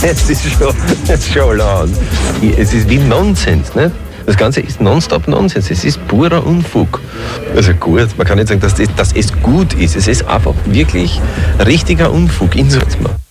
Es ist schon laut. Es ist wie Nonsens, nicht? Das Ganze ist nonstop Nonsens. Es ist purer Unfug. Also gut, man kann nicht sagen, dass es gut ist. Es ist einfach wirklich richtiger Unfug. Insofern.